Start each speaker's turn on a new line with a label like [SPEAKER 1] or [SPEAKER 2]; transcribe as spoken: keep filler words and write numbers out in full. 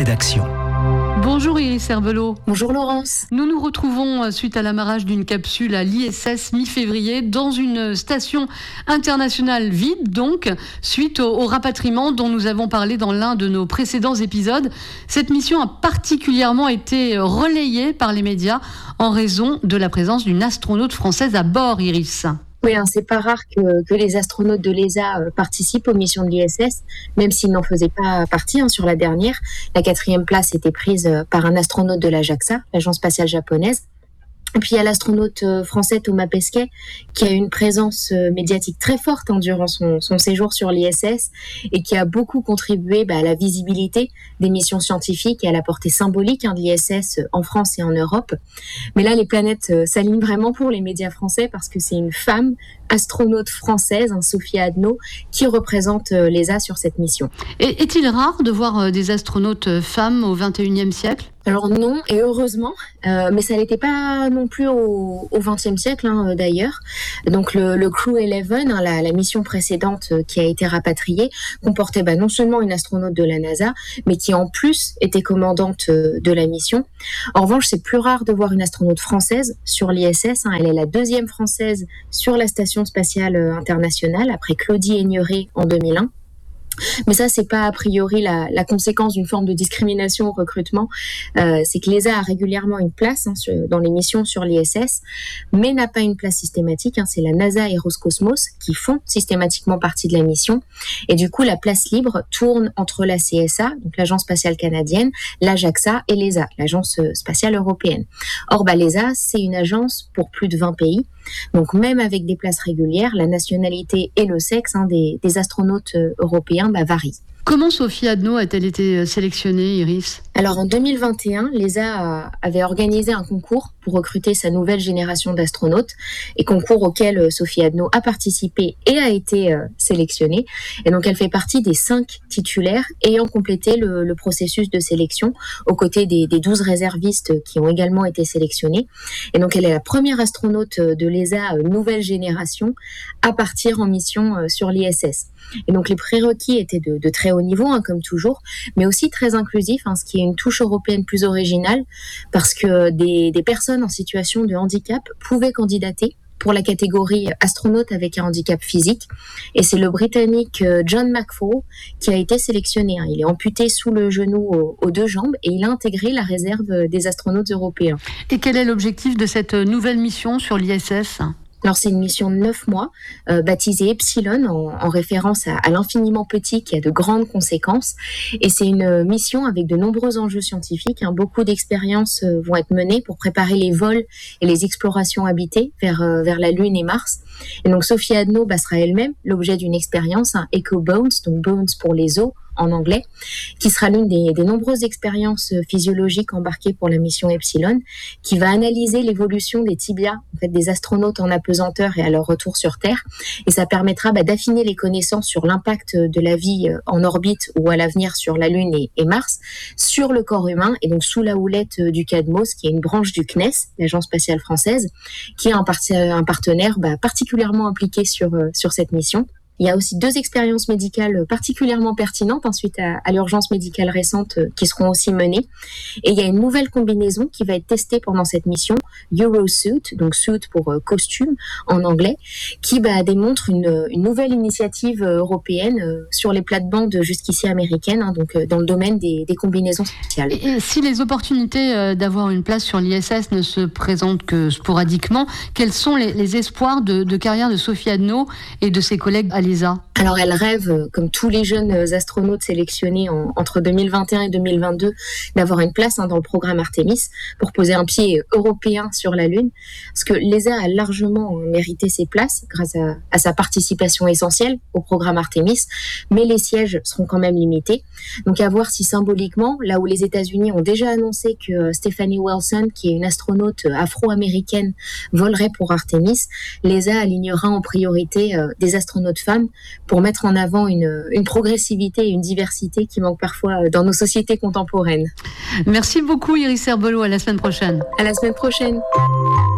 [SPEAKER 1] rédaction.
[SPEAKER 2] Bonjour Iris Herbelot.
[SPEAKER 3] Bonjour Laurence.
[SPEAKER 2] Nous nous retrouvons suite à l'amarrage d'une capsule à l'I S S mi-février dans une station internationale vide, donc, suite au, au rapatriement dont nous avons parlé dans l'un de nos précédents épisodes. Cette mission a particulièrement été relayée par les médias en raison de la présence d'une astronaute française à bord, Iris.
[SPEAKER 3] Oui, hein, c'est pas rare que, que les astronautes de l'E S A euh, participent aux missions de l'I S S, même s'ils n'en faisaient pas partie hein, sur la dernière. La quatrième place était prise euh, par un astronaute de la JAXA, l'agence spatiale japonaise. Et puis il y a l'astronaute euh, français Thomas Pesquet qui a eu une présence euh, médiatique très forte hein, durant son, son séjour sur l'I S S et qui a beaucoup contribué bah, à la visibilité des missions scientifiques et à la portée symbolique hein, de l'I S S en France et en Europe. Mais là, les planètes euh, s'alignent vraiment pour les médias français parce que c'est une femme astronaute française, hein, Sophie Adno, qui représente euh, l'E S A sur cette mission.
[SPEAKER 2] Et est-il rare de voir euh, des astronautes femmes au vingt et unième siècle ?
[SPEAKER 3] Alors non, et heureusement, euh, mais ça n'était pas non plus au, au vingtième siècle hein, d'ailleurs. Donc le, le Crew onze, hein, la, la mission précédente euh, qui a été rapatriée, comportait bah, non seulement une astronaute de la NASA, mais qui en plus était commandante euh, de la mission. En revanche, c'est plus rare de voir une astronaute française sur l'I S S. Hein, elle est la deuxième française sur la station spatiale euh, internationale, après Claudie Aigneret en deux mille un. Mais ça, c'est pas a priori la, la conséquence d'une forme de discrimination au recrutement. Euh, c'est que l'E S A a régulièrement une place hein, sur, dans les missions sur l'I S S, mais n'a pas une place systématique. Hein, c'est la NASA et Roscosmos qui font systématiquement partie de la mission. Et du coup, la place libre tourne entre la C S A, donc l'Agence spatiale canadienne, la JAXA et l'E S A, l'Agence spatiale européenne. Or, bah, l'E S A, c'est une agence pour plus de vingt pays. Donc même avec des places régulières, la nationalité et le sexe hein, des, des astronautes européens bah, varient.
[SPEAKER 2] Comment Sophie Adno a-t-elle été sélectionnée, Iris ? Alors
[SPEAKER 3] en deux mille vingt et un, l'E S A avait organisé un concours pour recruter sa nouvelle génération d'astronautes, et concours auquel Sophie Adno a participé et a été euh, sélectionnée. Et donc elle fait partie des cinq titulaires ayant complété le, le processus de sélection, aux côtés des, des douze réservistes qui ont également été sélectionnés. Et donc elle est la première astronaute de l'E S A euh, nouvelle génération à partir en mission euh, sur l'I S S. Et donc les prérequis étaient de, de très haut niveau, hein, comme toujours, mais aussi très inclusif, hein, ce qui est une touche européenne plus originale, parce que des, des personnes en situation de handicap pouvaient candidater pour la catégorie astronaute avec un handicap physique. Et c'est le Britannique John McFall qui a été sélectionné. Hein. Il est amputé sous le genou aux, aux deux jambes et il a intégré la réserve des astronautes européens.
[SPEAKER 2] Et quel est l'objectif de cette nouvelle mission sur l'I S S ?
[SPEAKER 3] Alors c'est une mission de neuf mois, euh, baptisée Epsilon, en, en référence à, à l'infiniment petit qui a de grandes conséquences. Et c'est une mission avec de nombreux enjeux scientifiques. Hein. Beaucoup d'expériences euh, vont être menées pour préparer les vols et les explorations habitées vers, euh, vers la Lune et Mars. Et donc Sophie Adno bah, sera elle-même l'objet d'une expérience, hein, EcoBones, donc Bones pour les os en anglais, qui sera l'une des, des nombreuses expériences physiologiques embarquées pour la mission Epsilon, qui va analyser l'évolution des tibias en fait, des astronautes en apesanteur et à leur retour sur Terre. Et ça permettra bah, d'affiner les connaissances sur l'impact de la vie en orbite ou à l'avenir sur la Lune et, et Mars, sur le corps humain, et donc sous la houlette du CADMOS, qui est une branche du C N E S, l'Agence spatiale française, qui est un, part- un partenaire bah, particulièrement impliqué sur, sur cette mission. Il y a aussi deux expériences médicales particulièrement pertinentes hein, suite à, à l'urgence médicale récente euh, qui seront aussi menées. Et il y a une nouvelle combinaison qui va être testée pendant cette mission, Eurosuit, donc suit pour euh, costume en anglais, qui bah, démontre une, une nouvelle initiative euh, européenne euh, sur les plates-bandes jusqu'ici américaines, hein, donc euh, dans le domaine des, des combinaisons spatiales.
[SPEAKER 2] Et, et si les opportunités euh, d'avoir une place sur l'I S S ne se présentent que sporadiquement, quels sont les, les espoirs de, de carrière de Sophie Adno et de ses collègues à l'E S A ?
[SPEAKER 3] Alors elle rêve, comme tous les jeunes astronautes sélectionnés en, entre deux mille vingt et un et deux mille vingt-deux, d'avoir une place hein, dans le programme Artemis pour poser un pied européen sur la Lune. Parce que l'E S A a largement mérité ses places grâce à, à sa participation essentielle au programme Artemis, mais les sièges seront quand même limités. Donc à voir si symboliquement, là où les États-Unis ont déjà annoncé que Stephanie Wilson, qui est une astronaute afro-américaine, volerait pour Artemis, l'E S A alignera en priorité euh, des astronautes femmes pour mettre en avant une, une progressivité et une diversité qui manquent parfois dans nos sociétés contemporaines.
[SPEAKER 2] Merci beaucoup Iris Herbelot, à la semaine prochaine.
[SPEAKER 3] À la semaine prochaine.